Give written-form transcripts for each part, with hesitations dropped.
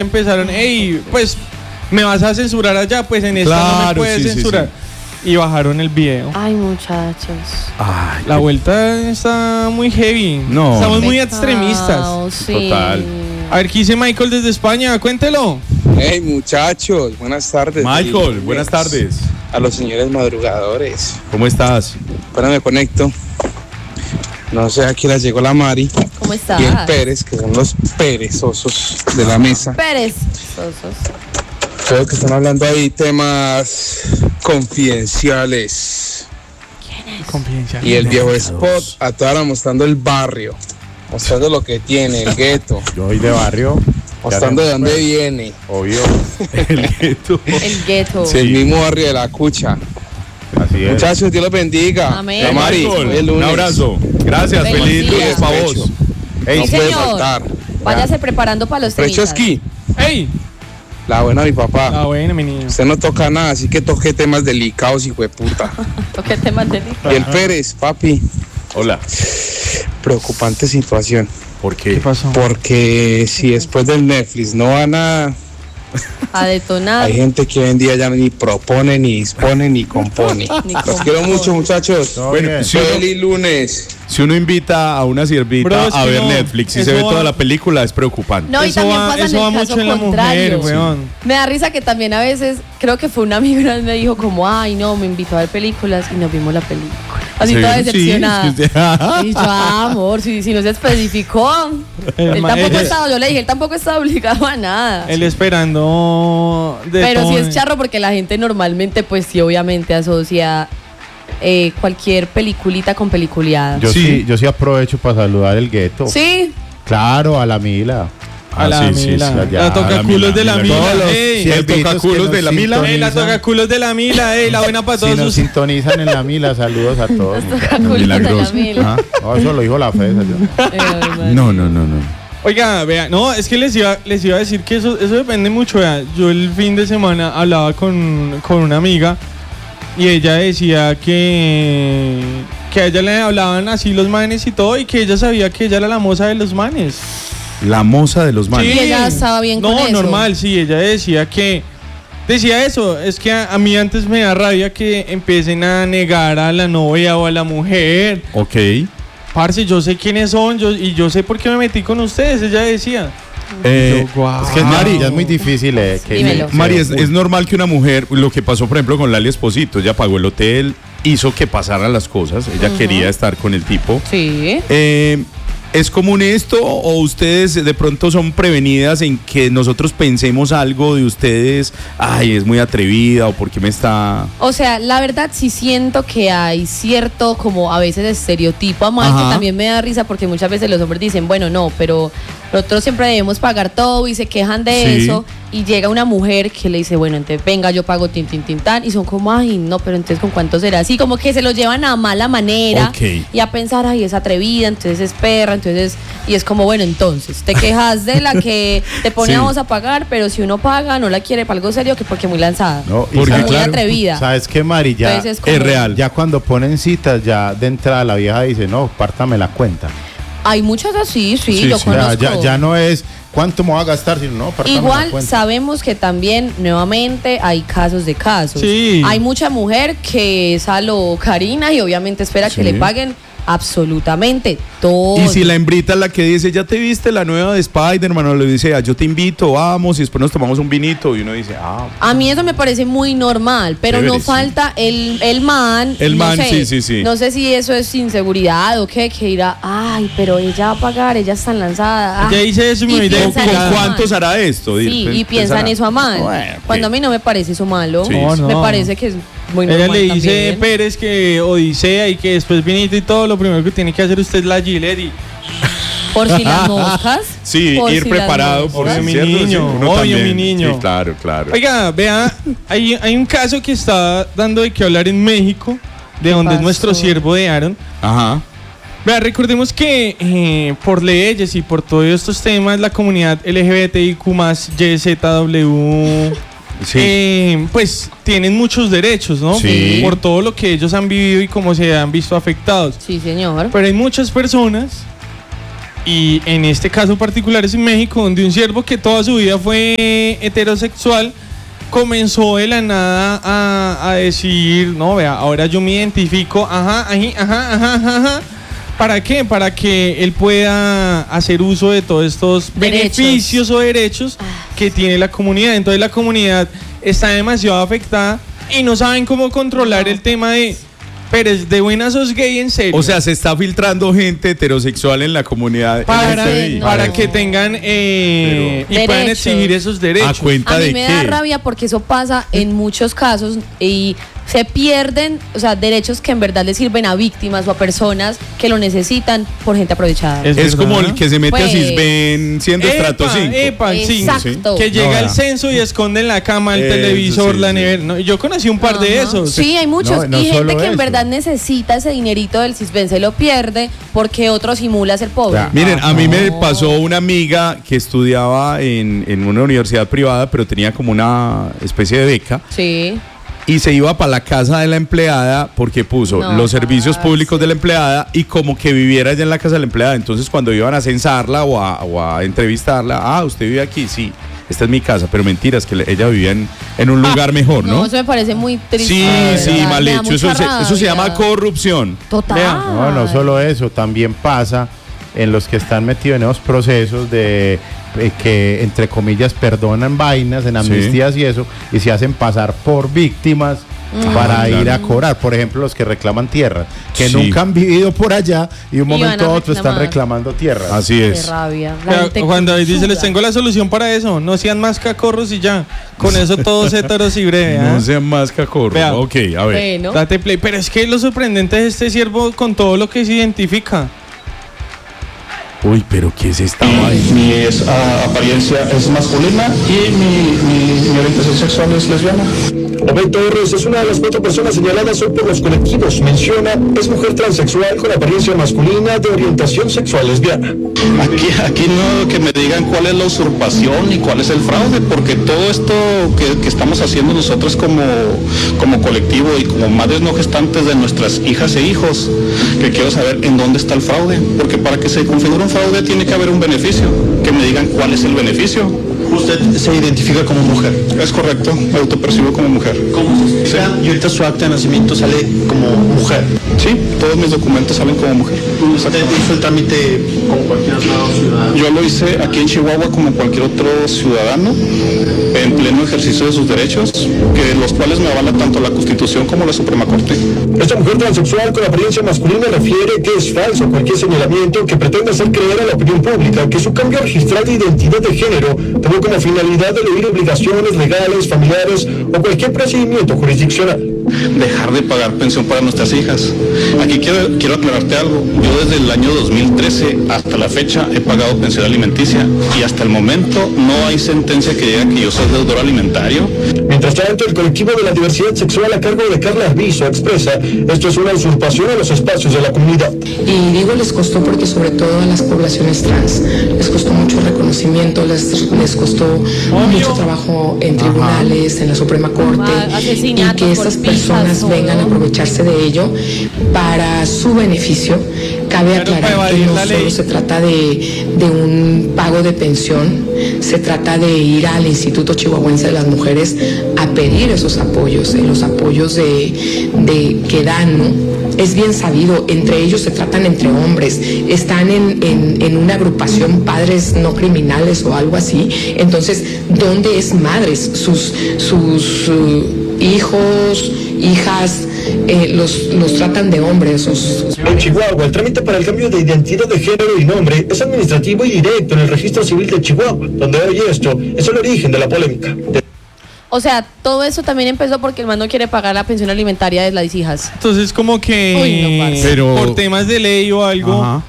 empezaron, hey, pues me vas a censurar allá, pues en esta no me puedes censurar. Y bajaron el video. Ay, muchachos. Ay, La vuelta está muy heavy. No. Estamos muy extremistas. Sí. Total. A ver, ¿qué dice Michael desde España? Cuéntelo. Hey muchachos, buenas tardes. Michael, buenas tardes. A los señores madrugadores. ¿Cómo estás? Ahora me conecto. No sé a qué hora llegó la Mari ¿Cómo estás? y el Pérez, que son los perezosos de la mesa. Pérez. Sosos. Creo que están hablando ahí temas confidenciales. Confidencial. Y el viejo spot a toda hora mostrando el barrio, mostrando lo que tiene, el gueto, Yo soy de barrio. mostrando de dónde viene. Obvio. El gueto. El gueto. Sí. El mismo barrio de la Cucha. Así es. Muchachos, Dios los bendiga. Amén. La Mari, Michael, hoy es un lunes. abrazo. Gracias, Feliz feliz día. lunes para vos. Ey, No Sí, puede señor. faltar. Váyase preparando para los temitas. Frechoski, ¡Ey! la buena mi papá. Ah, bueno, mi niño. Usted no toca nada, así que toque temas delicados, hijo de puta. Toque temas de Y el Pérez, papi, Hola. preocupante situación. ¿Por ¿Qué qué? pasó? Porque si después del Netflix no van a... a detonar. Hay gente que hoy en día ya ni propone, ni dispone, ni compone. Ni Los compone. quiero mucho, muchachos. Todo Bueno, bien. si uno, Feliz lunes. si uno invita a una siervita Bro, es a que ver no, Netflix y se eso ve va- toda la película, es preocupante. No, y Eso también va- pasa en eso el va caso mucho en la mujer, contrario. weón. Me da risa que también a veces, creo que fue una amiga una vez me dijo como, ay no, me invitó a ver películas y nos vimos la película. Así Sí, toda sí, decepcionada. es que usted- Y yo, amor, si no se especificó. Él tampoco estaba, yo le dije, él tampoco está obligado a nada. Él esperando. Pero sí es detone. charro porque la gente normalmente, pues sí, obviamente asocia cualquier peliculita con peliculeada. Yo sí aprovecho para saludar el gueto. Sí, Claro, a la Mila. A la Mila. ya, La a toca la culos de la Todos Mila. los Ey, el siervitos tocaculos que de la nos Mila. Ey, la toca culos de la Mila. Ey, la buena para Si todos nos sus. sintonizan en la Mila, saludos a todos. los tocaculos de la Milagroso. Mila. Ah, no, eso lo dijo la Fesa. No. Oiga, vea, no, es que les iba a decir que eso depende mucho, vea. Yo el fin de semana hablaba con una amiga y ella decía que a ella le hablaban así los manes y todo y que ella sabía que ella era la moza de los manes. La moza de los manes. Y ella estaba bien con No, eso. normal, sí, ella decía eso, es que a mí antes me da rabia que empiecen a negar a la novia o a la mujer. Ok. Parce, yo sé quiénes son y yo sé por qué me metí con ustedes, ella decía. Eh, Yo, guau. Es que ya es muy difícil. Dímelo. Mari, es normal que una mujer, lo que pasó por ejemplo con Lali Esposito, ella pagó el hotel, hizo que pasaran las cosas, ella quería estar con el tipo. Sí. ¿Es común esto o ustedes de pronto son prevenidas en que nosotros pensemos algo de ustedes? Ay, es muy atrevida o por qué me está... O sea, la verdad sí siento que hay cierto como a veces estereotipo amar que Ajá. también me da risa porque muchas veces los hombres dicen, bueno, no, pero nosotros siempre debemos pagar todo y se quejan de Sí. eso y llega una mujer que le dice, bueno, entonces venga, yo pago tin, tin, tin, tan y son como, ay, no, pero entonces ¿con cuánto será? Así como que se lo llevan a mala manera Ok. y a pensar, ay, es atrevida, entonces es perra, entonces, y es como, bueno, entonces, te quejas de la que te pone Sí. a vos a pagar, pero si uno paga, no la quiere para algo serio que porque muy lanzada. No, y Porque muy claro, atrevida. ¿Sabes qué, Mari? Ya, Entonces, como- es real. ya cuando ponen citas, ya de entrada la vieja dice, no, pártame la cuenta. Hay muchas así, sí, Sí, yo sí. O sea, conozco. ya no es cuánto me va a gastar, sino no, pártame la Igual cuenta. sabemos que también, nuevamente, hay casos de casos. Sí. Hay mucha mujer que es a lo Karina y obviamente espera Sí. que le paguen absolutamente todo. Y si la hembrita es la que dice, ya te viste la nueva de Spider-Man, o le dice, yo te invito, vamos, y después nos tomamos un vinito, y uno dice, A mí eso me parece muy normal, pero Chévere, no sí. falta el man. El no man, sé, sí. No sé si eso es inseguridad o qué, que dirá, ay, pero ella va a pagar, ella está lanzada. Ella dice eso y me Y voy de ¿con, piensa con en eso a cuántos mal. hará esto? Sí, y piensan eso a mal. Bueno, Cuando a mí no me parece eso malo, Sí, sí. me No. parece que es muy normal. Ella le dice también. Pérez que Odisea y que después vinito y todo, lo primero que tiene que hacer usted es la Gillette y Por si las moscas. Sí, por ir si las preparado moscas. por Obvio, si mi cierto, niño, sí, uno obvio, también. mi niño. Sí, claro. Oiga, vea, hay un caso que está dando de qué hablar en México, de donde es pasó? nuestro siervo de Aaron. Ajá. Vea, recordemos que por leyes y por todos estos temas, la comunidad LGBTIQ+, YZW, Sí. pues tienen muchos derechos, ¿no? Sí. Por todo lo que ellos han vivido y cómo se han visto afectados. Sí, señor. Pero hay muchas personas Y en este caso particular es en México, donde un siervo que toda su vida fue heterosexual comenzó de la nada a decir, no, vea, ahora yo me identifico, ajá. ¿Para qué? Para que él pueda hacer uso de todos estos beneficios o derechos que tiene la comunidad. Entonces la comunidad está demasiado afectada y no saben cómo controlar el tema de... Pero es de buena sos gay, en serio. O sea, se está filtrando gente heterosexual en la comunidad. Para que tengan y puedan exigir esos derechos. ¿A cuenta A de mí me qué? da rabia porque eso pasa en muchos casos y se pierden, o sea, derechos que en verdad le sirven a víctimas o a personas que lo necesitan por gente aprovechada. Es verdad, como el ¿no? que se mete a Pues- Sisben siendo estrato 5. Exacto. Que llega No, al censo y esconde en la cama el Eso televisor, sí, la sí. nevera. No, yo conocí un par de Ajá. esos. Sí, hay muchos. No y gente solo que en eso. verdad necesita ese dinerito del Sisben, se lo pierde porque otro simula ser pobre. Ya. Miren, a mí me pasó una amiga que estudiaba en una universidad privada, pero tenía como una especie de beca. Sí. Y se iba para la casa de la empleada porque puso No, los servicios parce. públicos de la empleada y como que viviera allá en la casa de la empleada. Entonces cuando iban a censarla o a entrevistarla, usted vive aquí, sí, esta es mi casa, pero mentiras que ella vivía en un lugar mejor, ¿no? Eso me parece muy triste. Sí, de sí, verdad, mal me da hecho. Eso mucha se llama rabia. corrupción. Total. Vea. No solo eso, también pasa en los que están metidos en esos procesos de que, entre comillas, perdonan vainas en amnistías y eso, y se hacen pasar por víctimas para ir a cobrar. Por ejemplo, los que reclaman tierra, que Sí. nunca han vivido por allá y un Y van momento a a otro están reclamar. reclamando tierra. Así Qué es. rabia. La Vea, gente Juan David dice, conchuda. les tengo la solución para eso. No sean más cacorros y ya. Con eso todos héteros y breve. No sean más cacorro. Vea. Ok, a ver. Bueno. Date play. Pero es que lo sorprendente es este siervo con todo lo que se identifica. Uy, pero ¿qué es esta vaina? Mi apariencia es masculina y mi orientación sexual es lesbiana. Obed Torres es una de las 4 personas señaladas hoy por los colectivos. Menciona, es mujer transexual con apariencia masculina de orientación sexual lesbiana. Aquí no que me digan cuál es la usurpación y cuál es el fraude, porque todo esto que estamos haciendo nosotros como colectivo y como madres no gestantes de nuestras hijas e hijos, que quiero saber en dónde está el fraude, porque para que se configure un fraude tiene que haber un beneficio, que me digan cuál es el beneficio. Usted se identifica como mujer. Es correcto, me autopercibo como mujer. ¿Cómo se explica? Y ahorita su acta de nacimiento sale como mujer. Sí, todos mis documentos salen como mujer. ¿Usted hizo el trámite como cualquier otro ciudadano? Yo lo hice aquí en Chihuahua como cualquier otro ciudadano, en pleno ejercicio de sus derechos, que los cuales me avala tanto la Constitución como la Suprema Corte. Esta mujer transexual con apariencia masculina refiere que es falso cualquier señalamiento que pretenda hacer creer a la opinión pública que su cambio registral de identidad de género tuvo como finalidad eludir obligaciones legales, familiares o cualquier procedimiento jurisdiccional. Dejar de pagar pensión para nuestras hijas. Aquí quiero aclararte algo. Yo desde el año 2013 hasta la fecha he pagado pensión alimenticia y hasta el momento no hay sentencia que diga que yo soy deudor alimentario. Mientras tanto, el colectivo de la diversidad sexual a cargo de Carla Arbizo expresa, esto es una usurpación a los espacios de la comunidad. Y digo les costó porque sobre todo a las poblaciones trans les costó mucho reconocimiento, les costó mucho trabajo en tribunales, en la Suprema Corte, y Asesinatos que estas por pisas, personas todo. vengan a aprovecharse de ello para su beneficio. Cabe Pero para aclarar que evadir no la ley. solo se trata de un pago de pensión, se trata de ir al Instituto Chihuahuense de las Mujeres a pedir esos apoyos, los apoyos de que dan, ¿no? Es bien sabido, entre ellos se tratan entre hombres, están en una agrupación padres no criminales o algo así, entonces, ¿dónde es madres? Sus hijos, hijas, los tratan de hombres. En Chihuahua, el trámite para el cambio de identidad de género y nombre es administrativo y directo en el registro civil de Chihuahua, donde hoy esto es el origen de la polémica. O sea, todo eso también empezó porque el man no quiere pagar la pensión alimentaria de las hijas. Entonces como que Uy, no, parce. Pero- por temas de ley o algo Ajá.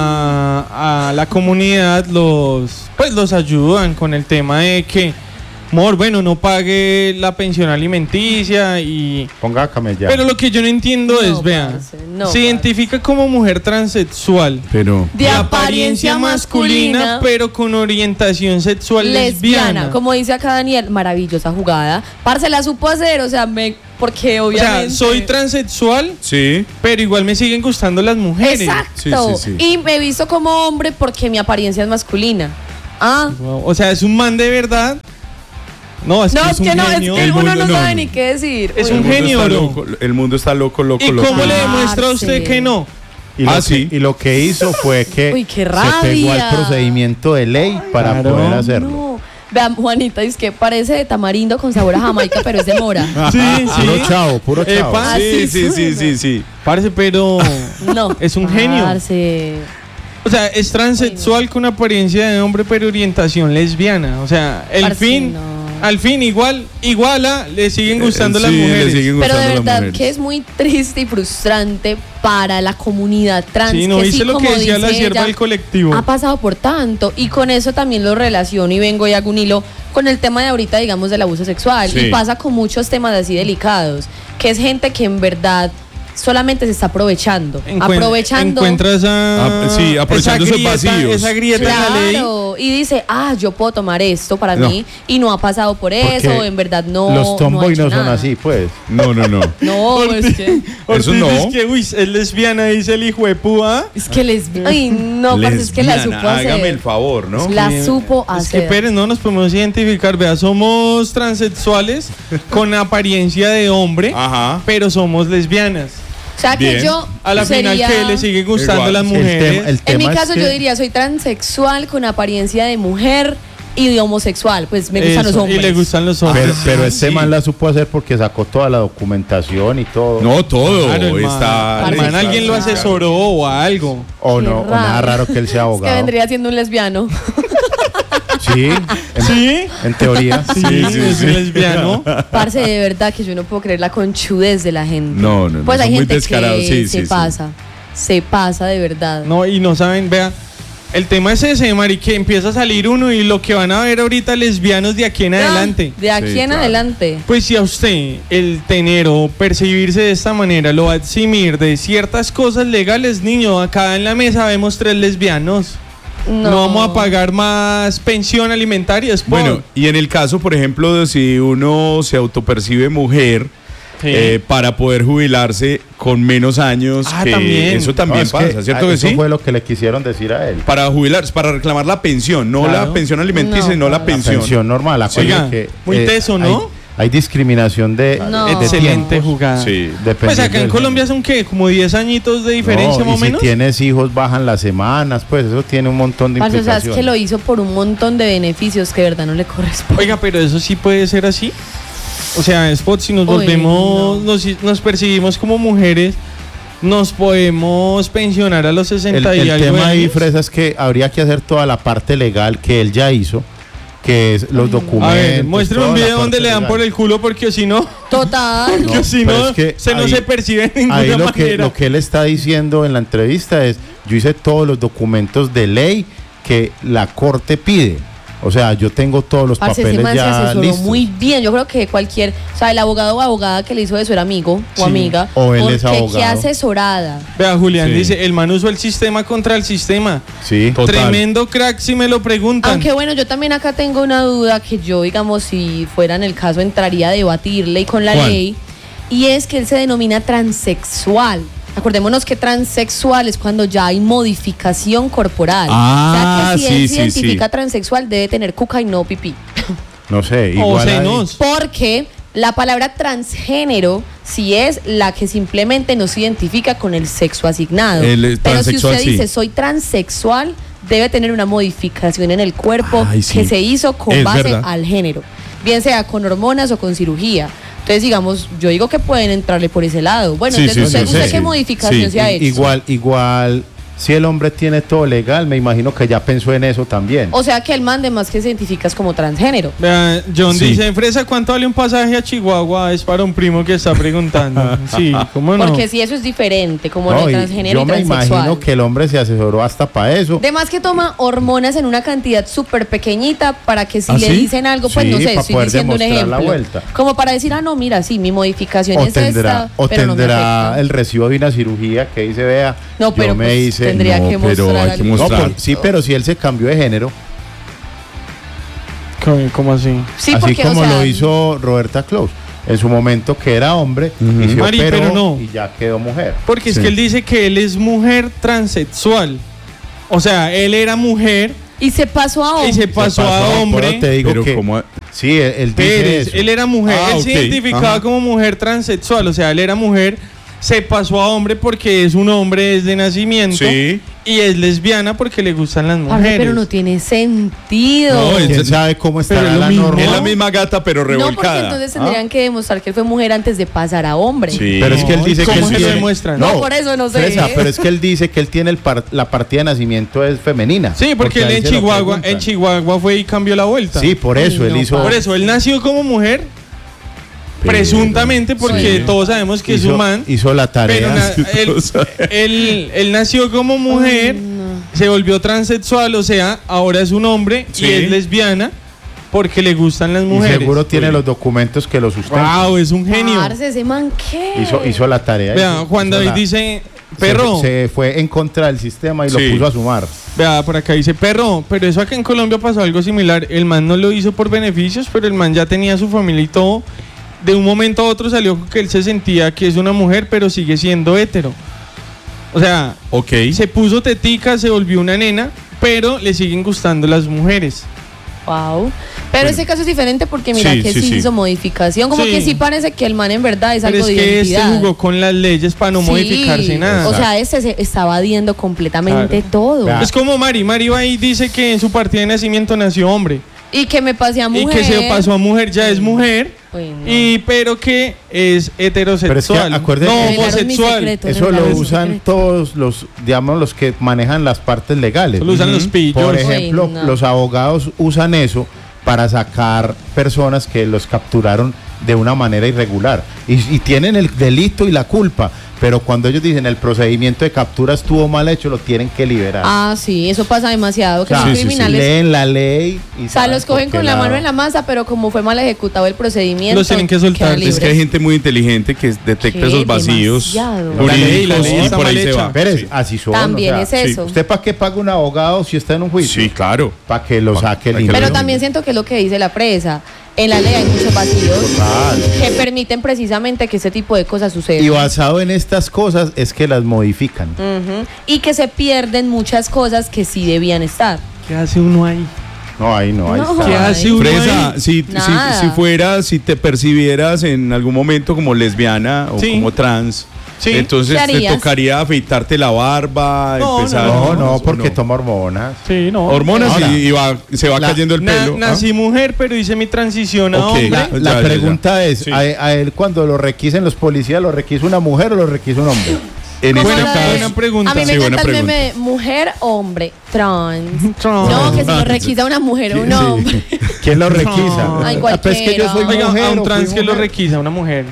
a la comunidad los ayudan con el tema de que Amor, bueno, no pague la pensión alimenticia y... Ponga a camellar. Pero lo que yo no entiendo es, vean, parce, no, se identifica como mujer transexual, Pero de apariencia masculina, pero con orientación sexual lesbiana. Como dice acá Daniel, maravillosa jugada. Parce, la supo hacer, o sea, porque O obviamente... sea, soy transexual, sí. pero igual me siguen gustando las mujeres. Exacto. Sí. Y me he visto como hombre porque mi apariencia es masculina. Ah. O sea, es un man de verdad. No, es que No, es es un que no, es genio. que uno no no, sabe no. ni qué decir. Es Uy, un no. genio, está bro. loco, el mundo está loco. ¿Y cómo le demuestra a Parce. usted que no? Y lo, Ah, sí. y lo que hizo fue que Uy, qué se pegó rabia. al procedimiento de ley para Claro. poder hacerlo. No. Vean, Juanita, es que parece de tamarindo con sabor a Jamaica, pero es de mora. Sí, Puro chavo, puro chavo. Epa. Sí. Parece, pero No. es un genio. Parce. O sea, es transexual con apariencia de hombre, pero orientación lesbiana. O sea, Parce, no. al fin, iguala, le siguen gustando las Sí, le mujeres. siguen Pero de gustando las verdad mujeres. que es muy triste y frustrante para la comunidad trans. Sí, no que viste sí, lo que como decía la dice sierva ella, del colectivo. ha pasado por tanto, y con eso también lo relaciono y vengo y hago un hilo con el tema de ahorita, digamos, del abuso sexual. Sí. Y pasa con muchos temas así delicados, que es gente que en verdad solamente se está aprovechando. Encuentra aprovechando esa esos grieta, vacíos. Esa grieta en la ley. Claro, y dice, yo puedo tomar esto para No. mí, y no ha pasado por Porque eso, en verdad no. Los tomboy ha hecho no son nada. así, pues. No. No, es que. Ortiz Eso no. dice que, uy, es lesbiana, dice el hijo de púa. Es que ay, no, parce, es que la supo Lesbiana, hacer. hágame el favor, ¿no? La supo Es que hacer. Pérez, no nos podemos identificar. Vea, somos transexuales con apariencia de hombre, Ajá. pero somos lesbianas. O sea que Bien. yo A la sería, final, que le sigue gustando Igual. las El mujeres. tema- el en mi tema es caso que- yo diría soy transexual con apariencia de mujer y de homosexual, pues me gustan los Eso, hombres. y le gustan los hombres. Pero este sí. man la supo hacer porque sacó toda la documentación y todo. No, todo. Claro, el man. Está. Parce, Man, alguien lo asesoró o algo. O Qué no, o nada raro que él sea Es abogado. que vendría siendo un lesbiano. Sí, ¿Sí? en teoría. Sí, es un lesbiano. Parce, de verdad que yo no puedo creer la conchudez de la gente. No, Pues son hay muy gente descarados, que sí, se sí. pasa. Se pasa de verdad. No, y no saben, vea. El tema es ese, Mari, que empieza a salir uno y lo que van a ver ahorita lesbianos de aquí en adelante. De aquí Sí, en claro. adelante. Pues si a usted el tener o percibirse de esta manera lo va a eximir de ciertas cosas legales, niño, acá en la mesa vemos 3 lesbianos. No vamos a pagar más pensión alimentaria. Es por- Bueno, y en el caso, por ejemplo, de si uno se autopercibe mujer, Sí. para poder jubilarse con menos años, Ah, que también. eso también No, es pasa, ¿cierto que eso sí? fue lo que le quisieron decir a él. Para jubilarse, para reclamar la pensión, no Claro. la pensión alimenticia, No, sino la la pensión. Pensión normal. Acuérdense Oiga, que, muy teso, ¿no? Hay discriminación de, No. de Excelente tiempos, jugada. Sí. Pues dependiendo acá en del Colombia son que como 10 añitos de diferencia No, más o y menos. si tienes hijos bajan las semanas, pues eso tiene un montón de Parce, o sea, es implicaciones. que lo hizo por un montón de beneficios que de verdad no le corresponden. Oiga, pero eso sí puede ser así. O sea, Spot, si nos Uy, volvemos, no. nos percibimos como mujeres, nos podemos pensionar a los 60 El y algo tema de ahí, años. Fresa, es que habría que hacer toda la parte legal que él ya hizo, que es los documentos. A ver, muéstrame un toda la video donde parte le dan legal. por el culo porque si no, Total. porque No, si pero no, es que se no ahí- se percibe de ninguna Ahí lo manera. que él está diciendo en la entrevista es, yo hice todos los documentos de ley que la corte pide. O sea, yo tengo todos los Parce, ese papeles man se ya asesoró listos. muy bien. Yo creo que o sea, el abogado o abogada que le hizo eso era amigo Sí. o amiga. O él es porque abogado. qué asesorada. Vea, Julián Sí. dice, el man usó el sistema contra el sistema. Sí. Total. Tremendo crack si me lo preguntan. Aunque bueno, yo también acá tengo una duda que yo, digamos, si fuera en el caso, entraría a debatirle y con la ¿Cuál? ley. Y es que él se denomina transexual. Acordémonos que transexual es cuando ya hay modificación corporal. Ah, o sea que si él sí, se sí, identifica transexual, debe tener cuca y no pipí. No sé, o igual hay- senos. Porque la palabra transgénero sí es la que simplemente no se identifica con el sexo asignado. El Pero si transexual, usted sí. dice soy transexual, debe tener una modificación en el cuerpo Ay, sí. que se hizo con Es base verdad. al género, bien sea con hormonas o con cirugía. Entonces, digamos, yo digo que pueden entrarle por ese lado. Bueno, Sí, entonces sí, usted, sí, ¿usted sí. qué modificación Sí, se ha hecho? Igual si el hombre tiene todo legal, me imagino que ya pensó en eso también. O sea que el man de más que se identificas como transgénero. Vea, John Sí. dice, Fresa, ¿cuánto vale un pasaje a Chihuahua? Es para un primo que está preguntando. Sí, ¿cómo no? Porque si eso es diferente, como No, de y transgénero yo y me transexual. imagino que el hombre se asesoró hasta para eso. De más que toma hormonas en una cantidad súper pequeñita para que si ¿Ah, le sí? dicen algo, pues Sí, no sé, para estoy poder diciendo un demostrar la ejemplo. vuelta. Como para decir, no, mira, sí, mi modificación O es tendrá, esta, pero no me afecta. el recibo de una cirugía que dice, vea, No, pero yo me pues, hice... tendría no, que pero mostrar hay que algo. No, mostrar. sí, pero si él se cambió de género, ¿Cómo así? Sí, así porque, como o sea, lo hizo Roberta Claus, en su momento que era hombre, y se Mari, operó pero no. y ya quedó mujer. Porque es Sí. que él dice que él es mujer transexual. O sea, él era mujer y se pasó a y se hombre. pasó a Por hombre. eso te digo Pero que... como... Sí, él dice Pérez, eso. él era mujer, Ah, él se ok, identificaba ajá. como mujer transexual, o sea, él era mujer, se pasó a hombre porque es un hombre desde nacimiento Sí. y es lesbiana porque le gustan las Pablo, mujeres. pero no tiene sentido. No, es- ¿Quién sabe cómo Pero estará es lo la mismo. norma? Es la misma gata, pero No, porque revolcada. entonces tendrían que demostrar que él fue mujer antes de pasar a hombre. Sí. Pero es que él No, dice que ¿cómo él se lo tiene... demuestran? No, por eso no sé. Fresa, pero es que él dice que él tiene la partida de nacimiento es femenina. Sí, porque él ahí en se lo Chihuahua, preguntan. fue y cambió la vuelta. Sí, por eso Uy, él no, hizo... pa. Por eso, él nació como mujer, Pero- presuntamente, porque Sí. todos sabemos que es hizo, humano. hizo la Pero tarea. él nació como mujer, se volvió transexual, o sea, ahora es un hombre Sí. y es lesbiana porque le gustan las Y mujeres. seguro tiene los documentos que lo sustentan. Wow, es un genio. Parce, ese man, ¿qué? Hizo la tarea. Vea, Juan Hizo David la- dice, perro, Se fue en contra del sistema y Sí. lo puso a sumar. vea, por acá dice, perro, pero eso acá en Colombia pasó algo similar. El man no lo hizo por beneficios, pero el man ya tenía su familia y todo. De un momento a otro salió que él se sentía que es una mujer, pero sigue siendo hétero. O sea, Ok. se puso tetica, se volvió una nena, pero le siguen gustando las mujeres. Wow. Pero ese caso es diferente porque mira Sí, que sí, sí sí. hizo modificación. Como Sí. que sí parece que el man en verdad es Pero algo es de que este identidad. jugó con las leyes para no Sí. modificarse nada. O sea, este se está evadiendo completamente Claro. todo. Vea. Es como Mari va y dice que en su partida de nacimiento nació hombre Y que me pasé a mujer. y que se pasó a mujer, ya es mujer, Uy, no. y pero que es heterosexual, Pero es que acuérdate no que- Revelaron mi homosexual. secreto. Eso lo Revelaron mi usan secreto. todos los, digamos, los que manejan las partes legales. Lo usan los pillos. Por Uy, ejemplo, no. los abogados usan eso para sacar personas que los capturaron de una manera irregular y tienen el delito y la culpa, pero cuando ellos dicen el procedimiento de captura estuvo mal hecho, lo tienen que liberar. Ah, sí, eso pasa demasiado. Que O sea, los criminales. leen la ley y O sea, saben los cogen por qué con la lado. mano en la masa, pero como fue mal ejecutado el procedimiento. Los tienen que soltar. quedan Es que hay libres. gente muy inteligente que detecta Qué esos vacíos demasiado. La ley jurídicos y está por ahí mal se hecha. va. Pérez, Sí. así son. También es eso. ¿Usted para qué paga un abogado si está en un juicio? Sí, claro. Para que lo saque para que limpio. Pero también siento que es lo que dice la presa. En la ley hay muchos vacíos Total. que permiten precisamente que ese tipo de cosas sucedan. Y basado en estas cosas es que las modifican. Ujú. Y que se pierden muchas cosas que sí debían estar. ¿Qué hace uno ahí? No, ahí no, ahí No. está. ¿Qué hace uno Fresa, ahí? Nada. si te percibieras en algún momento como lesbiana o Sí. como trans, Sí. entonces ¿Qué te harías? tocaría afeitarte la barba, No, empezar. No, porque no. toma hormonas. Sí, no. Hormonas Ahora, y se va cayendo el pelo. ¿ah? Nací mujer, pero hice mi transición a Ok. hombre. La, Ya, la ya, pregunta es, Sí. a él cuando lo requisen los policías, ¿lo requisa una mujer o lo requisa un hombre? En ¿Cómo este la caso, ves? buena pregunta. A mí me Sí, buena encanta el pregunta. meme mujer, hombre, trans. Trans. No, que si lo requisa una mujer o un hombre. ¿Quién lo requisa? Ay, Ah, pues es que yo soy cualquiera. Oiga, mujer. a o un fui trans que lo mujer. requisa, una mujer.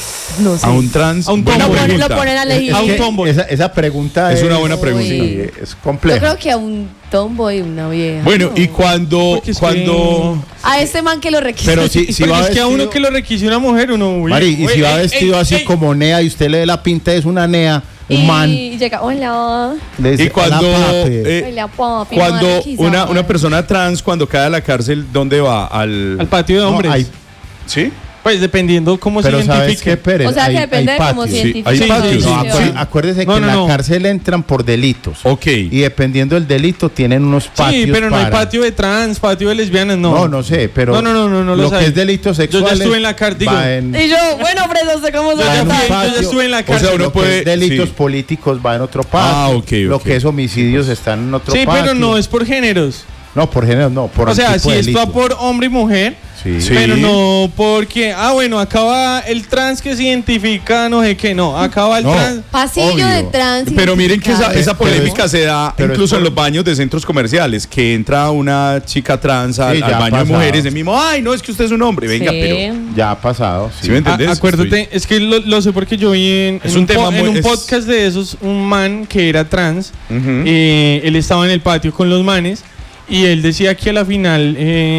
No sé. a un trans. A un buena tomboy. pregunta. Lo ponen a elegir. Es A un que tomboy. esa pregunta Es una buena pregunta. Sí, es Yo compleja. creo que a un tomboy, una vieja. Bueno, No. y cuando, Porque es cuando A este man que lo requisa. Pero si Porque va es que a uno vestido- que lo requise una mujer, uno... uy, Mari, y uy, si va ey, vestido ey, así ey. como Nea y usted le dé la pinta, es una Nea, un man. Y llega, hola. Le dice, y cuando "Hola, papi". eh, Hola, papi. cuando me requisa, una man. persona trans cuando cae a la cárcel, ¿dónde va? Al patio de No, hombres. hay- ¿Sí? Pues dependiendo cómo pero se ¿sabes identifique. qué, Pérez? O sea, que Hay- depende hay de cómo se patios. identifique. hay Sí, patios. sí, No, sí, acuérdese, acuérdese No, que no, en no. la cárcel entran por delitos. Ok. Y dependiendo del delito tienen unos patios. Sí, pero no hay para- patio de trans, patio de lesbianas, no. No, no sé, pero No, lo los que hay. es delito sexual. Yo ya estuve en la cárcel, digo. Y yo, bueno, preso, sé cómo se Yo va ya en llama. un fui, yo patio. ya estuve en la O sea, cárcel. uno lo que puede- es delitos sí. políticos va en otro patio. Ah, ok, Lo ok. que es homicidios están en otro Sí, patio. pero no es por géneros. No, por género no, por O sea, tipo si de esto va delito. por hombre y mujer, Sí. Pero no porque, bueno, acaba el trans que se identifica, no sé qué, no, acaba el trans. Pasillo Obvio. de trans. Pero miren que esa Pero polémica es- se da pero incluso es en por- los baños de centros comerciales, que entra una chica trans al Sí, ya ha baño de pasado. mujeres, de mismo, ay, no, es que usted es un hombre, venga, pero... Ya ha pasado. ¿Sí me entendés? Acuérdate, es que lo sé porque yo vi en Es un tema en muy- un es- podcast de esos, un man que era trans, Ujú. él estaba en el patio con los manes y él decía que a la final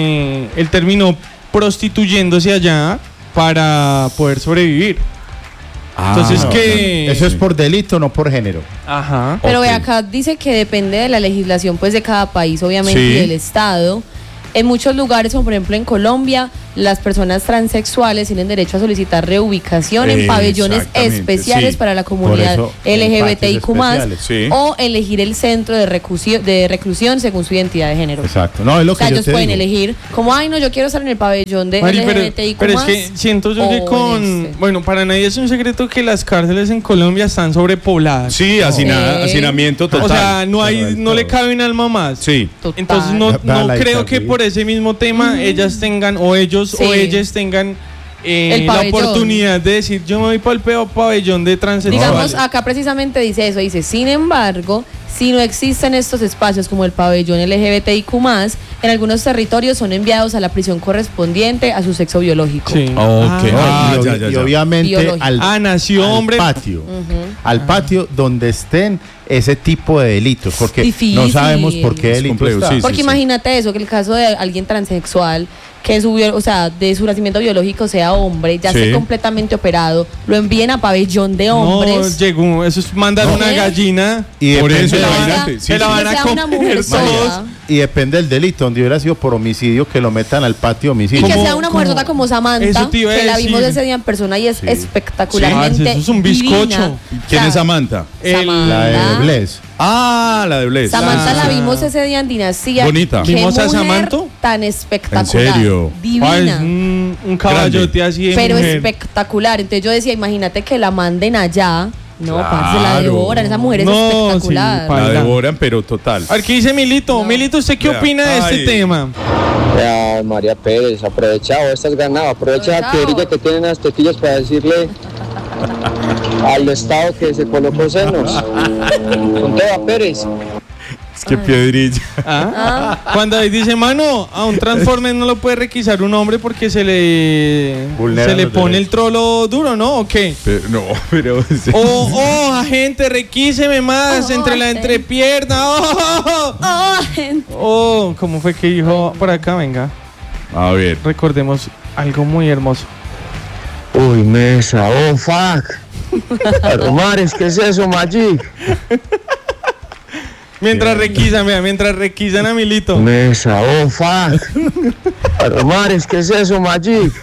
él terminó prostituyéndose allá para poder sobrevivir. Entonces que... Eso es por delito, no por género. Ajá. Pero Ok. ve acá dice que depende de la legislación pues de cada país, obviamente, Sí. y del estado. En muchos lugares, como por ejemplo en Colombia, las personas transexuales tienen derecho a solicitar reubicación en pabellones Exactamente, especiales sí. para la comunidad Por eso, en LGBTIQ+, patios especiales. Sí. o elegir el centro de reclusión según su identidad de género. Exacto. No, es lo O sea, que yo ellos te pueden digo. elegir como, ay, no, yo quiero estar en el pabellón de Mari, LGBTIQ+. pero es que siento yo que o con... en este. Bueno, para nadie es un secreto que las cárceles en Colombia están sobrepobladas. Sí, hacinamiento total. O sea, no Pero del no le todo. cabe un alma más. sí. Total. Entonces no Vean la creo que Isabel. por ese mismo tema ellas tengan, o ellos Sí. o ellas tengan El la pabellón. oportunidad de decir yo me voy para el pabellón de transexuales. Digamos, acá precisamente dice eso, dice, sin embargo, si no existen estos espacios como el pabellón LGBTIQ+, en algunos territorios son enviados a la prisión correspondiente a su sexo biológico. Sí. Ok. Ah, Y obviamente Biológico. al nació hombre. patio. Al patio donde estén ese tipo de delitos. Porque Difícil. no sabemos por qué Es delito complejo, está. sí. Porque imagínate eso, que el caso de alguien transexual, que de su nacimiento biológico sea hombre, ya Sí. esté completamente operado, lo envíen a pabellón de No, hombres. llegó, eso es mandar No. una gallina. Y Por depende, eso, que imagínate, sea- sí, la sí. van que a sea una comer mujer todos. sola. y depende del delito, donde hubiera sido por homicidio, que lo metan al patio de Y homicidio. que ¿Cómo- sea una cómo? mujer como Samantha, Eso te iba a que la vimos decir. ese día en persona y es Sí. espectacularmente Sí. Eso es un bizcocho. divina. ¿Quién es Samantha? La de Bless. Ah, la de Bless. Samantha la Ah. vimos ese día en Dinastía. Bonita. Qué ¿Vimos a mujer Samanto? tan espectacular. ¿En serio? Divina. Es un caballote así de Pero mujer. espectacular. Entonces yo decía, imagínate que la manden allá. No, Claro. parce, la devoran. Esa mujer es No, espectacular. sí, La Baila. devoran, pero total. A ver, ¿qué dice Milito? No. Milito, ¿usted qué Vea. opina de Ay. este tema? Ya, María Pérez, aprovechado, estás ganado. Aprovecha la Aprovechado. piedrilla que tienen las tetillas para decirle al Estado que se colocó senos. Con toda Pérez. Es que piedrilla. ¿Ah? Cuando ahí dice, mano, a un Transformer no lo puede requisar un hombre porque se le Vulneran los pone el derechos. trolo duro, ¿no? ¿O qué? No, pero... Agente, requíseme más entre la agente. entrepierna. Gente. ¿Cómo fue que dijo por acá? Venga, A ver. recordemos algo muy hermoso. Uy, mesa, oh fuck. Mares, ¿qué es eso, Magic? Mientras requisan, vea, mientras requisan a Milito. Mesa, oh fuck. Mares, ¿qué es eso, Magic?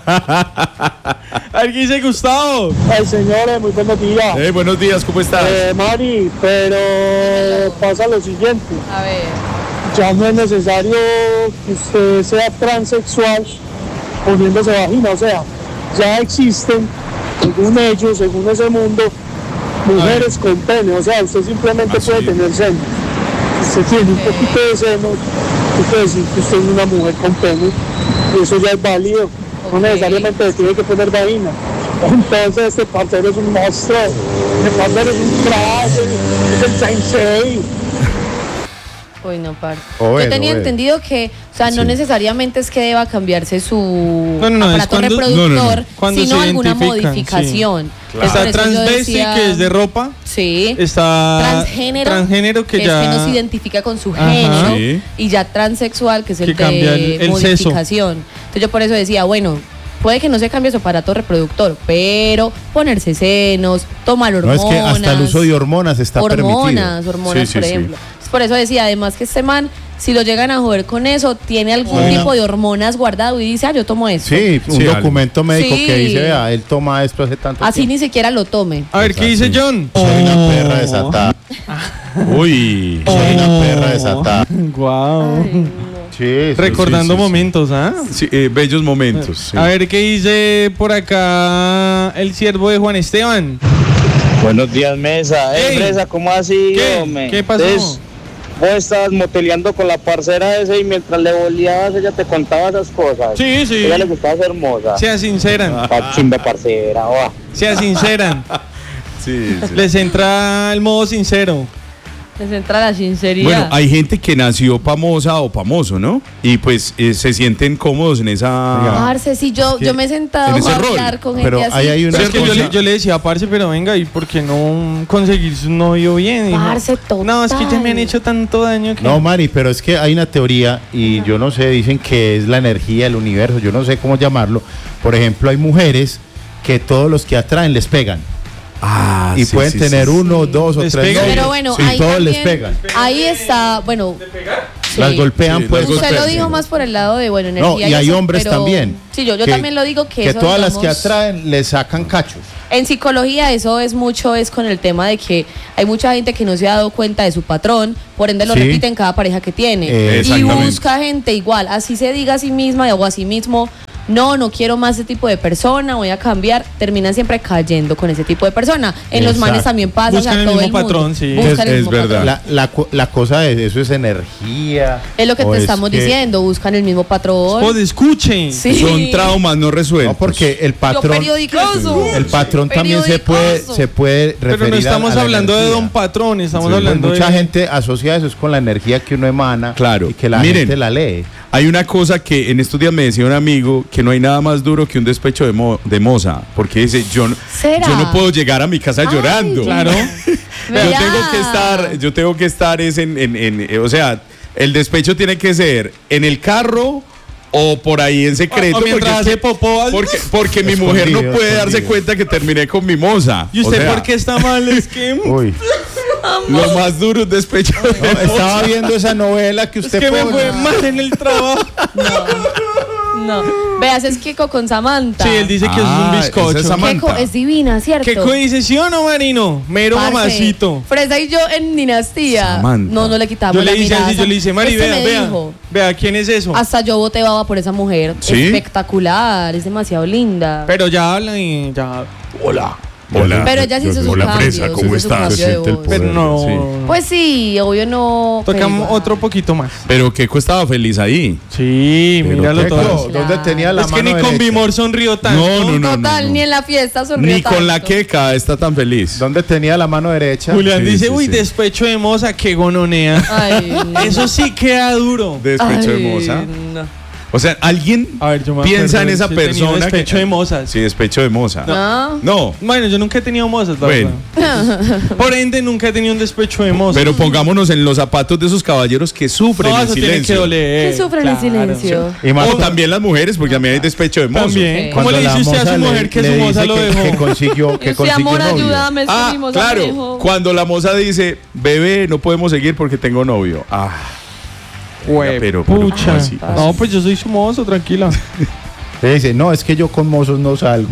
Aquí dice Gustavo. Ay, señores, muy buenos días. Buenos días, ¿cómo estás? Mari, pero pasa lo siguiente. A ver. Ya no es necesario que usted sea transexual poniéndose vagina. O sea, ya existen, según ellos, según ese mundo, mujeres con pene. O sea, usted simplemente Así puede es. tener senos. Si usted tiene un poquito de senos, usted puede decir que usted es una mujer con pene. Y eso ya es válido. No Ok. necesariamente le tiene que poner vagina. Entonces este parcero es un monstruo. Este parcero es un crack. Es el sensei. Uy, no, par. Bueno, Yo tenía bueno. entendido que, o sea, no Sí. necesariamente es que deba cambiarse su No, es aparato cuando- reproductor, no, no. Cuando sino se alguna identifican, modificación. Claro. Está Por eso yo transvesti, decía- que es de ropa. Sí. Está Transgénero, que es ya... que no se identifica con su Ajá. género, Sí. y ya transexual, que es el Que cambia de el seso. modificación. Entonces yo por eso decía, bueno, puede que no se cambie su aparato reproductor, pero ponerse senos, tomar No, hormonas. es que hasta el uso de hormonas está permitido. hormonas, Sí, sí, por sí. ejemplo. Por eso decía, además que este man, si lo llegan a joder con eso, tiene algún Sí. tipo de hormonas guardado y dice, yo tomo esto. Sí, un Sí, documento médico Sí. que dice, vea, él toma esto hace tanto Así tiempo. ni siquiera lo tome. A ver, ¿qué dice John? Soy una perra desatada. Uy. Soy una perra desatada. Guau. Sí, Recordando sí, sí. momentos, ¿ah? Sí, bellos momentos. sí. A ver, ¿qué dice por acá el siervo de Juan Esteban? Buenos días, mesa. Ey. Fresa, ¿cómo así, ¿Qué? hombre? ¿Qué pasó? Entonces, Vos estabas moteleando con la parcera ese y mientras le boleabas ella te contaba esas cosas. Sí, sí. A ella le gustaba ser hermosa. Sea sinceran. Chimbe parcera, va. Sea sinceran. Sí, sí. Les entra el modo sincero. Les entra la sinceridad. Bueno, hay gente que nació famosa o famoso, ¿no? Y pues se sienten cómodos en esa... Parce, sí, yo me he sentado en ese a rol. hablar con Pero gente ahí así. hay una Pero es que cosa- yo le decía, parce, pero venga, ¿y por qué no conseguir su novio bien? Y Parce, total. no, es que ya me han hecho tanto daño que... No, Mari, pero es que hay una teoría y yo no sé, dicen que es la energía del universo, yo no sé cómo llamarlo. Por ejemplo, hay mujeres que todos los que atraen les pegan. Ah, Y sí, pueden sí, tener sí. uno, dos o Les tres pegan. novios. Pero bueno, y ahí todos también, les pegan. Ahí está, bueno. sí. Las golpean, Sí, pues. las Usted golpean, lo dijo sí. más por el lado de, bueno, energía. y hay eso, hombres pero- también. Sí, yo que- también lo digo que eso, todas las que digamos, atraen les sacan cachos. En psicología eso es mucho, es con el tema de que hay mucha gente que no se ha dado cuenta de su patrón, por ende lo Sí. repite en cada pareja que tiene. Y Exactamente. busca gente igual, así se diga a sí misma o a sí mismo, no quiero más ese tipo de persona, voy a cambiar, terminan siempre cayendo con ese tipo de persona. En los Exacto. manes también pasa, Buscan el todo mismo mundo patrón, sí. buscan el Es mismo verdad. patrón. La cosa es, eso es energía. Es lo que o te es estamos que- diciendo, buscan el mismo patrón. Joder, escuchen. Sí. Son traumas no resueltos. No, porque el Yo patrón, periodicoso. el patrón también se puede referir Pero no estamos a la hablando de energía. don patrón, estamos Sí, hablando Mucha de... gente asocia eso es con la energía que uno emana, Claro. y que la Miren. gente la lee. Hay una cosa que en estos días me decía un amigo, que no hay nada más duro que un despecho de moza, porque dice, yo ¿Será? no puedo llegar a mi casa Ay, llorando. Claro. Vea. Yo tengo que estar es o sea, el despecho tiene que ser en el carro o por ahí en secreto. O mientras porque hace popó. porque mi mujer no Escondido, puede darse escondido. cuenta que terminé con mi moza. ¿Y usted O sea, por qué está mal? Es que... Uy, Lo más duro es despecho de no, moza. estaba viendo esa novela que Es usted que me pone. fue mal en el trabajo. No. Veas, es Kiko con Samantha. Sí, él dice que eso es un Ah, bizcocho. esa es Samantha. Keiko es divina, ¿cierto? ¿Qué dice sí o no, Marino? Mero Parce, mamacito. Fresa y yo en Dinastía. Samantha. No le quitamos Yo la le hice mirada. así, yo le hice, Mari, Este vea, me vea. dijo, Vea, ¿quién es eso? hasta yo boté baba por esa mujer. ¿Sí? Espectacular, es demasiado linda. Pero ya habla y ya... Hola. Pero ella sí hizo su Hola, cambio, Fresa, sí ¿cómo hizo su estás? cambio de Siente el voz. poder. Pero no... Sí. Pues sí, obvio no. pero Tocamos igual. otro poquito más. Pero Keiko estaba feliz ahí. Sí, Pero míralo Keiko, todo. ¿dónde tenía la Es que mano ni con derecha? Bimor sonrió tanto. Total, ni en la fiesta sonrió Ni con la tanto. queca está tan feliz. ¿Dónde tenía la mano derecha? Julián Sí, dice, sí, uy, sí. despecho de moza, qué gononea. Ay, no. Eso sí queda duro. Despecho de Ay, moza. no. O sea, alguien A ver, yo me piensa acuerdo en esa si he tenido persona. despecho de mozas. Sí, despecho de moza. No. No. Bueno, yo nunca he tenido mozas, la Bueno. verdad. Por ende, nunca he tenido un despecho de moza. Pero pongámonos en los zapatos de esos caballeros que sufren no, en eso tiene que silencio. doler. Que sufren en silencio. Y más O también las mujeres, porque también hay despecho de mozo. También. Sí. ¿Cómo cuando le dice la usted a moza su mujer que le su moza dice lo que dejó? consiguió, Yo soy amor, novio. ayúdame, es que Ah, mi moza claro. me dejó. Cuando la moza dice, bebé, no podemos seguir porque tengo novio. Ah, Güey, pero pucha. ¿cómo así? No, pues yo soy su mozo, tranquila. Le dice, no, es que yo con mozos no salgo.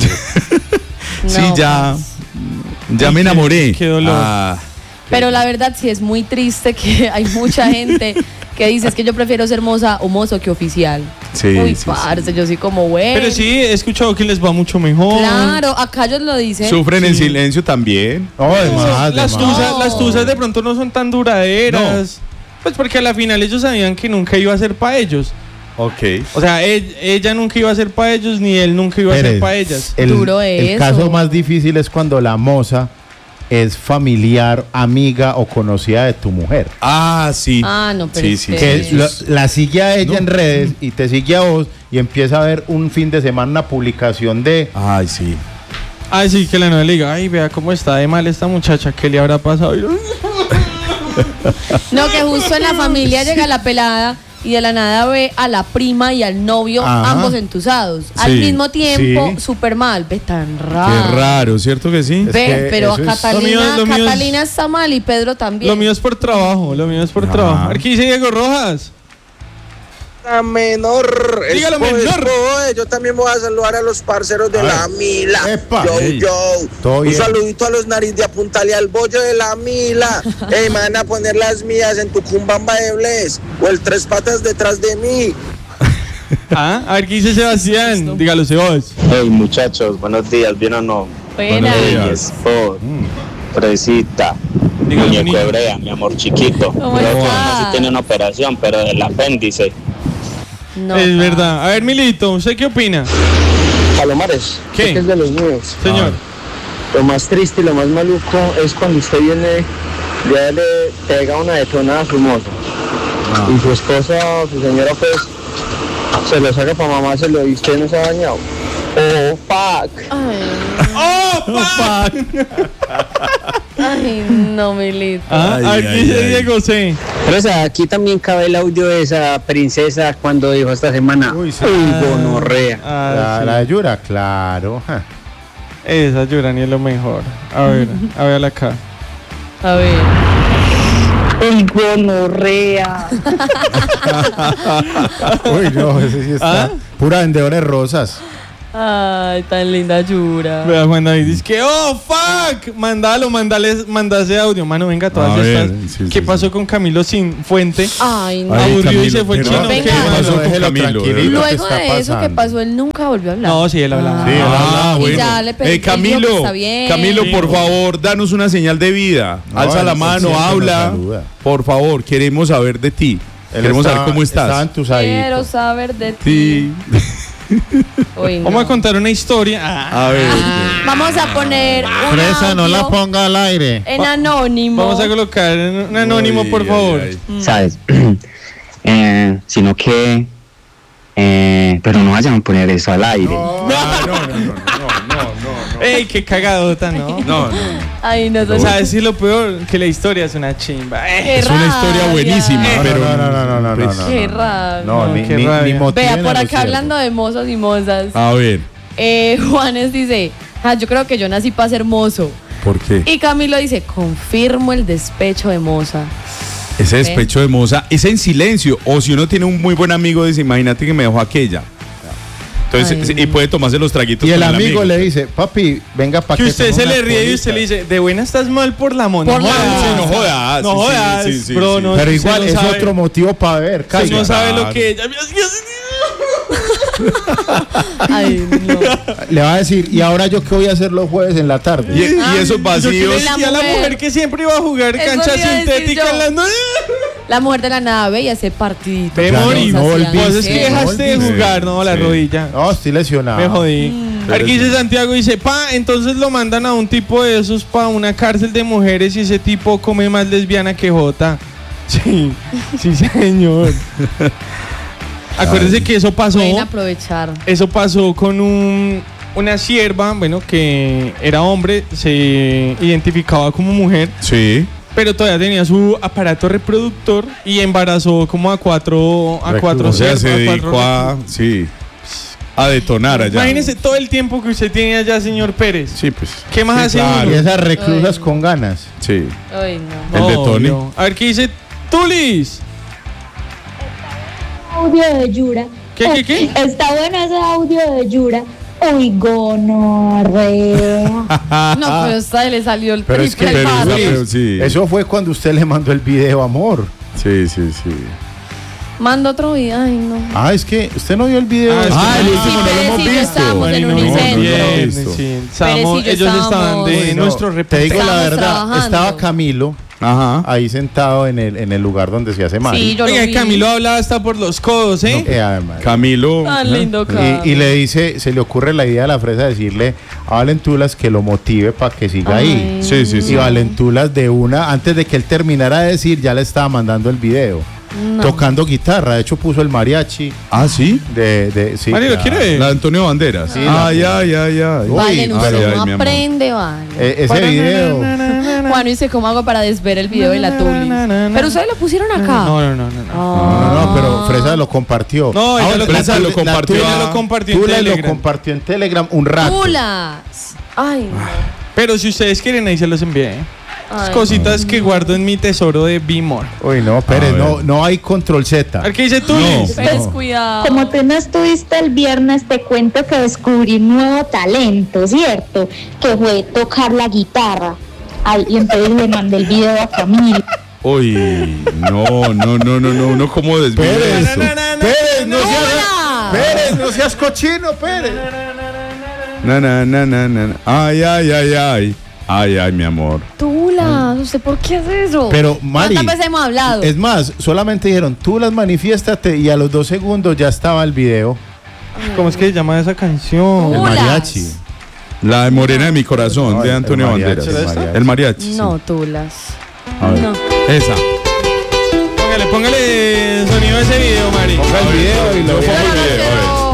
No, sí, ya. pues. Ya me enamoré. qué dolor. Ah, Pero la verdad sí es muy triste que hay mucha gente que dice es que yo prefiero ser moza o mozo que oficial. sí, Uy, sí, parce, yo sí como bueno. Pero sí, he escuchado que les va mucho mejor. Claro, acá ellos lo sí. dicen. Sufren en silencio también. No, además, Las No. tusas de pronto no son tan duraderas. Pues porque a la final ellos sabían que nunca iba a ser para ellos. Ok. O sea, ella nunca iba a ser para ellos, ni él nunca iba a ser para ellas. Duro el eso. caso más difícil es cuando la moza es familiar, amiga o conocida de tu mujer. Ah, sí. Ah, no, pero Sí, es sí, que- Que sí. la sigue a ella No. en redes y te sigue a vos y empieza a ver un fin de semana una publicación de... Ay, sí. Ay, sí, que la novia le diga, ay, vea cómo está de mal esta muchacha, ¿qué le habrá pasado? Y- No, que justo en la familia llega la pelada y de la nada ve a la prima y al novio, Ajá. ambos entusados. Al Sí, mismo tiempo, sí. súper mal. Ve tan Qué raro. raro, ¿cierto que sí? Es Ve, que pero eso a es- Catalina, Lo mío es- Catalina está mal y Pedro también. Lo mío es por trabajo, lo mío es por Ah. trabajo. Aquí dice Diego Rojas. La menor. Dígalo, Espo, menor. espo, yo también voy a saludar a los parceros de A la ver. Mila. Epa. Yo, Ey. Todo Un bien. saludito a los nariz de apuntarle al bollo de la Mila. Ey, me van a poner las mías en tu cumbamba de Bles. O el tres patas detrás de mí. Ah, a ver qué dice Sebastián. Dígalo, Sebas. Hey, muchachos, buenos días, ¿bien o no? Buena. Buenos días. Espo, Fresita, Dígalo, Muñeco niño. Hebrea, mi amor chiquito. ¿Cómo Creo que está? sí tiene una operación, pero del apéndice. No, Es verdad. A ver, Milito, ¿usted qué opina? Palomares, ¿Qué? este es de los míos. Señor. Lo más triste y lo más maluco es cuando usted viene, ya le pega una detonada a su mozo. Y su esposa, su señora, pues, se lo saca para mamárselo y usted no se ha bañado. Oh, fuck. Ay, no, Milito. Ah, Ay, a ver, ay, ¿qué dice ay. Diego? Sí. Pero o sea, aquí también cabe el audio de esa princesa cuando dijo esta semana, Uy, sí. gonorrea. Ah, La de Yura, claro. Ja. sí. Esa Yurani es lo mejor. A ver acá. A ver. Uy, gonorrea. Uy, no, ese sí está. ¿Ah? Pura vendedora de rosas. Ay, tan linda Yura. Vea, Juan David dice que, oh, fuck. Manda ese audio. Mano, venga, todas A ver, estas. sí, ¿Qué sí, pasó sí. con Camilo sin fuente? Ay, no. Ay, Aburrido y Camilo, se fue el pero- chino. Venga. ¿Qué ¿Qué pasó con Déjelo Camilo? tranquilito. de verdad? Luego ¿qué está de eso que pasando? pasó, él nunca volvió a hablar. No, sí, él hablaba. Sí, él Ah, Y bueno. ya le pedí que dijo que Camilo, está bien. Camilo, Sí. por favor, danos una señal de vida. No, Alza la él mano, siempre nos habla. saluda. Por favor, queremos saber de ti. Él Queremos estaba- saber cómo Estaba estás. entusadito. Quiero saber de ti. Sí. Uy, no. Vamos a contar una historia. A ver. Vamos a poner un Fresa, no la audio ponga al aire. en anónimo. Vamos a colocar un anónimo, por Ay, favor. ay, ay. ¿Sabes? Sino que... pero no vayan a poner eso al aire. No, no. Ey, qué cagadota, ¿no? No, no. Ay, no, O sea, es lo peor, que la historia es una chimba. Qué Es una historia rabia. buenísima, No, pero no. Qué rabia. No, No, ni, qué ni, rabia. ni motiven Vea, por a los acá siervos. hablando de mozos y mozas. A ver, Juanes dice, yo creo que yo nací para ser mozo. ¿por qué? Y Camilo dice, confirmo el despecho de moza. Ese despecho de moza es en silencio. O si uno tiene un muy buen amigo, dice, imagínate que me dejó aquella. Entonces, Ay. y puede tomarse los traguitos Y el con amigo le dice, papi, venga para Que usted se le ríe y usted le dice, de buena estás mal por la mona. Por la Sí, mona. no jodas. No sí, jodas, sí, sí, bro, sí. no. Pero usted igual no es sabe. otro motivo para ver. Usted Caiga. no sabe lo Claro. que ella... Ay, no. Le va a decir, ¿y ahora yo qué voy a hacer los jueves en la tarde? Y esos Yo vacíos. que La decía a la mujer. mujer que siempre iba a jugar Eso cancha le iba a decir sintética yo. en las noches. La mujer de la nave y hace partidito. Ve, Ya Mori, no volviste, Pues es que ¿Qué? dejaste de volviste. jugar, no, la Sí. rodilla. No, estoy lesionado. Me jodí. A ver, ¿qué dice Santiago? Dice, entonces lo mandan a un tipo de esos para una cárcel de mujeres y ese tipo come más lesbiana que Jota. Sí, sí, señor. Acuérdense que eso pasó. Pueden aprovechar. Eso pasó con una sierva, bueno, que era hombre, se identificaba como mujer, Sí. pero todavía tenía su aparato reproductor y embarazó como a cuatro O sea, siervas, se a cuatro dedicó a detonar allá. Imagínese todo el tiempo que usted tiene allá, señor Pérez. Sí, pues. ¿Qué más hace Y uno? esas reclusas Ay. con ganas. Sí. Ay, no. El de Tony. no. A ver, ¿qué dice Tulis? Audio de Yura. ¿Qué? Está bueno ese audio de Yura. Uy, gonorrea. No, pero esta le salió el Pero es que triple pero paso. esa- pero sí. Eso fue cuando usted le mandó el video, amor. Sí. Manda otro video. Ay, no. Ah, es que usted no vio el video. Ah, es Ah, el que- último no lo hemos Pérez y yo visto. estábamos en Bueno, Unicentro. bien. visto. Sí, Pérez y yo ellos estaban estábamos- de Uy, no, nuestro te reporte. digo la Estábamos verdad, trabajando. estaba Camilo Ajá. ahí sentado en el lugar donde se hace Sí, Mari. yo lo Oiga, vi. Camilo hablaba hasta por los codos, ¿eh? Además. Camilo. Tan lindo, Camilo. Y le dice, se le ocurre la idea a la fresa decirle a Valentulas que lo motive para que siga ahí. Sí, sí, Y sí. Valentulas de una, antes de que él terminara de decir, ya le estaba mandando el video. No. Tocando guitarra, de hecho puso el mariachi Ah, sí. sí, Mario, claro. ¿quiere ver? La de Antonio Banderas. Sí, ay. Uy, Valen, pero- usted no mi amor. aprende, vale. Ese video. Juan dice, ¿cómo hago para desver el video de la Tuli? Pero ustedes lo pusieron acá. No. No, pero Fresa lo compartió. No, ella lo Fresa compartió. lo compartió. Ella lo compartió en Tula lo Telegram. compartió en Telegram un rato. Tulas. Ay, no. Pero si ustedes quieren, ahí se los envié. Ay, Cositas que guardo en mi tesoro de Bimor. Uy, no, Pérez, A ver. no hay control Z. A ver, ¿qué dice Tulis? Pérez, cuidado. Como tú no estuviste el viernes, te cuento que descubrí un nuevo talento, ¿cierto? Que fue tocar la guitarra. Ay, y entonces le mandé el video a Camilo. Uy, no, ¿cómo desvía Pérez, eso? Pérez, no seas, ¡Hola! Pérez, no seas cochino, Pérez. Na. Ay, mi amor. Tulas. Tomás, ¿usted por qué hace eso? Pero, Mari, ¿cuántas veces hemos hablado? Es más, solamente dijeron, tú las manifiéstate y a los 2 segundos ya estaba el video. ¿Cómo es que se llama esa canción? El mariachi. La de Morena de mi corazón, No, de Antonio el mariachi, Banderas. el mariachi. El mariachi. No, tulas. A ver. No. Esa. Póngale sonido a ese video, Mari. Ponga el video y lo Yo pongo el Yo no video, a ver. quiero